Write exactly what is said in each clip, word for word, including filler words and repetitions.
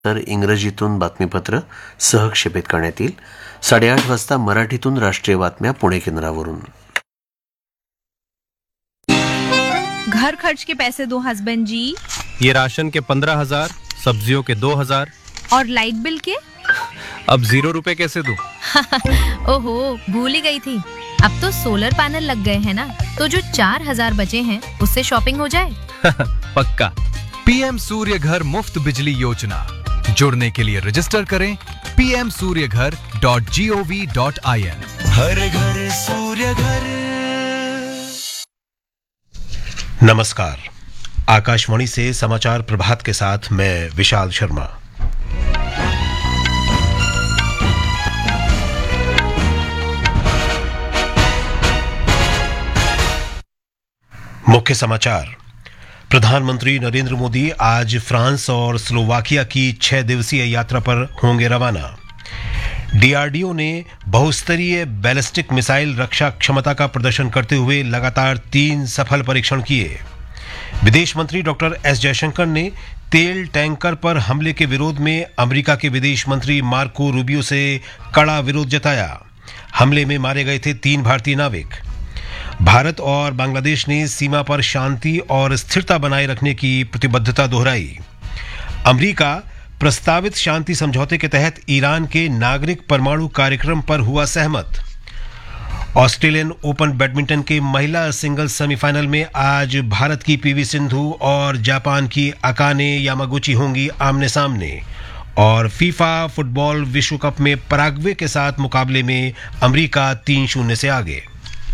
तर इंग्रजीतून बातमीपत्र सहक्षेपित करण्यात येईल. साडेआठ वाजता मराठीतून राष्ट्रीय बातम्या पुणे केंद्रावरून. घर खर्च के पैसे दो हस्बैंड जी. ये राशन के पंद्रह हजार, सब्जियों के दो हजार और लाइट बिल के? अब जीरो रुपए कैसे दूं? ओहो, भूल ही गई थी. अब तो सोलर पैनल लग गए हैं ना, तो जो चार हजार बचे हैं उससे शॉपिंग हो जाए. पक्का. पीएम सूर्य घर मुफ्त बिजली योजना. जुड़ने के लिए रजिस्टर करें पी एम सूर्य घर dot G O V dot I N. हर घर सूर्य घर. नमस्कार. आकाशवाणी से समाचार प्रभात के साथ मैं विशाल शर्मा. मुख्य समाचार. प्रधानमंत्री नरेंद्र मोदी आज फ्रांस और स्लोवाकिया की छह दिवसीय यात्रा पर होंगे रवाना. डीआरडीओ ने बहुस्तरीय बैलिस्टिक मिसाइल रक्षा क्षमता का प्रदर्शन करते हुए लगातार तीन सफल परीक्षण किए. विदेश मंत्री डॉक्टर एस जयशंकर ने तेल टैंकर पर हमले के विरोध में अमेरिका के विदेश मंत्री मार्को रूबियो से कड़ा विरोध जताया. हमले में मारे गए थे तीन भारतीय नाविक. भारत और बांग्लादेश ने सीमा पर शांति और स्थिरता बनाए रखने की प्रतिबद्धता दोहराई. अमेरिका प्रस्तावित शांति समझौते के तहत ईरान के नागरिक परमाणु कार्यक्रम पर हुआ सहमत. ऑस्ट्रेलियन ओपन बैडमिंटन के महिला सिंगल्स सेमीफाइनल में आज भारत की पीवी सिंधु और जापान की अकाने यामागुची होंगी आमने सामने. और फीफा फुटबॉल विश्व कप में पराग्वे के साथ मुकाबले में अमेरिका तीन शून्य से आगे.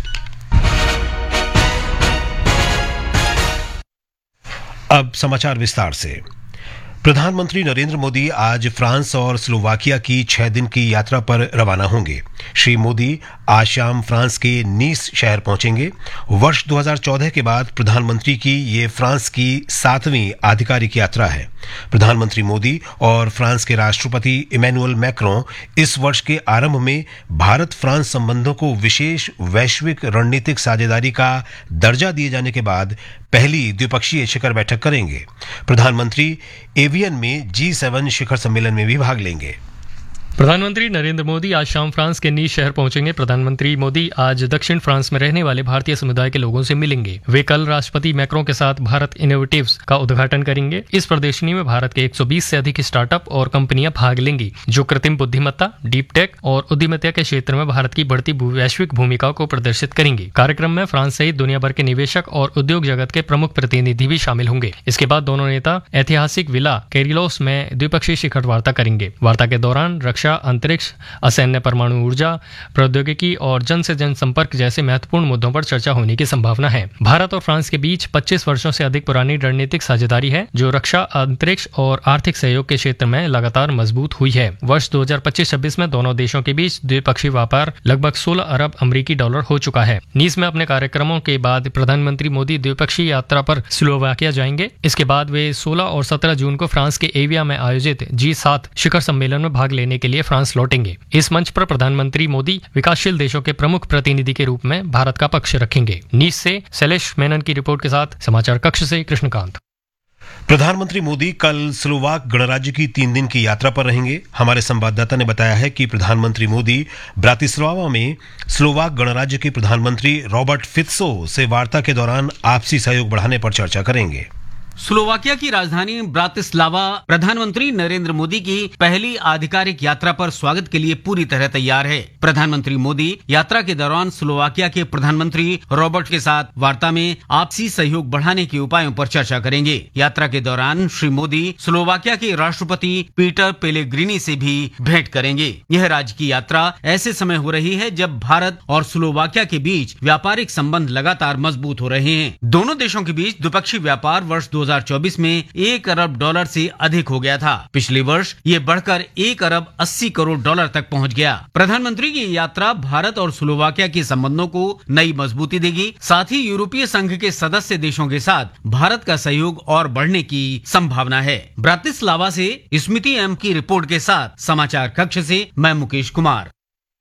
अब समाचार विस्तार से. प्रधानमंत्री नरेंद्र मोदी आज फ्रांस और स्लोवाकिया की छह दिन की यात्रा पर रवाना होंगे. श्री मोदी आज शाम फ्रांस के नीस शहर पहुंचेंगे. वर्ष दो हज़ार चौदह के बाद प्रधानमंत्री की ये फ्रांस की सातवीं आधिकारिक यात्रा है. प्रधानमंत्री मोदी और फ्रांस के राष्ट्रपति इमैनुअल मैक्रों इस वर्ष के आरंभ में भारत फ्रांस संबंधों को विशेष वैश्विक रणनीतिक साझेदारी का दर्जा दिए जाने के बाद पहली द्विपक्षीय शिखर बैठक करेंगे. प्रधानमंत्री एवियन में जी सेवन शिखर सम्मेलन में भी भाग लेंगे. प्रधानमंत्री नरेंद्र मोदी आज शाम फ्रांस के नीस शहर पहुंचेंगे. प्रधानमंत्री मोदी आज दक्षिण फ्रांस में रहने वाले भारतीय समुदाय के लोगों से मिलेंगे. वे कल राष्ट्रपति मैक्रों के साथ भारत इनोवेटिव्स का उद्घाटन करेंगे. इस प्रदर्शनी में भारत के एक सौ बीस से अधिक स्टार्टअप और कंपनियां भाग लेंगी जो कृत्रिम बुद्धिमत्ता, डीप टेक और उद्यमिता के क्षेत्र में भारत की बढ़ती वैश्विक भूमिका को प्रदर्शित करेंगे. कार्यक्रम में फ्रांस सहित दुनिया भर के निवेशक और उद्योग जगत के प्रमुख प्रतिनिधि भी शामिल होंगे. इसके बाद दोनों नेता ऐतिहासिक विला कैरिलोस में द्विपक्षीय शिखर वार्ता करेंगे. वार्ता के दौरान रक्षा, अंतरिक्ष, असैन्य परमाणु ऊर्जा, प्रौद्योगिकी और जन से जन संपर्क जैसे महत्वपूर्ण मुद्दों पर चर्चा होने की संभावना है. भारत और फ्रांस के बीच पच्चीस वर्षों से अधिक पुरानी रणनीतिक साझेदारी है जो रक्षा, अंतरिक्ष और आर्थिक सहयोग के क्षेत्र में लगातार मजबूत हुई है. वर्ष दो हज़ार पच्चीस छब्बीस में दोनों देशों के बीच द्विपक्षीय व्यापार लगभग सोलह अरब अमेरिकी डॉलर हो चुका है. नीस में अपने कार्यक्रमों के बाद प्रधानमंत्री मोदी द्विपक्षीय यात्रा पर स्लोवाकिया जाएंगे. इसके बाद वे सोलह और सत्रह जून को फ्रांस के एविया में आयोजित जी सात शिखर सम्मेलन में भाग लेने के लिए फ्रांस लौटेंगे. इस मंच पर प्रधानमंत्री मोदी विकासशील देशों के प्रमुख प्रतिनिधि के रूप में भारत का पक्ष रखेंगे. नीस से शैलेश मेनन की रिपोर्ट के साथ समाचार कक्ष से कृष्णकांत. प्रधानमंत्री मोदी कल स्लोवाक गणराज्य की तीन दिन की यात्रा पर रहेंगे. हमारे संवाददाता ने बताया है कि प्रधानमंत्री मोदी ब्रातिस्लावा में स्लोवाक गणराज्य के प्रधानमंत्री रॉबर्ट फित्सो से वार्ता के दौरान आपसी सहयोग बढ़ाने पर चर्चा करेंगे. स्लोवाकिया की राजधानी ब्रातिस्लावा प्रधानमंत्री नरेंद्र मोदी की पहली आधिकारिक यात्रा पर स्वागत के लिए पूरी तरह तैयार है. प्रधानमंत्री मोदी यात्रा के दौरान स्लोवाकिया के प्रधानमंत्री रॉबर्ट के साथ वार्ता में आपसी सहयोग बढ़ाने के उपायों पर चर्चा करेंगे. यात्रा के दौरान श्री मोदी स्लोवाकिया के राष्ट्रपति पीटर पेलेग्रिनी से भी भेंट करेंगे. यह राज्य की यात्रा ऐसे समय हो रही है जब भारत और स्लोवाकिया के बीच व्यापारिक संबंध लगातार मजबूत हो रहे हैं. दोनों देशों के बीच द्विपक्षीय व्यापार वर्ष दो हज़ार चौबीस में एक अरब डॉलर से अधिक हो गया था. पिछले वर्ष ये बढ़कर एक अरब अस्सी करोड़ डॉलर तक पहुंच गया. प्रधानमंत्री की यात्रा भारत और स्लोवाकिया के संबंधों को नई मजबूती देगी. साथ ही यूरोपीय संघ के सदस्य देशों के साथ भारत का सहयोग और बढ़ने की संभावना है. ब्रातिस्लावा से स्मृति एम की रिपोर्ट के साथ समाचार कक्ष से मैं मुकेश कुमार.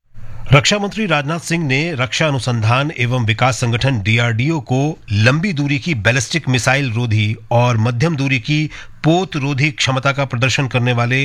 रक्षा मंत्री राजनाथ सिंह ने रक्षा अनुसंधान एवं विकास संगठन डीआरडीओ को लंबी दूरी की बैलिस्टिक मिसाइल रोधी और मध्यम दूरी की पोत रोधी क्षमता का प्रदर्शन करने वाले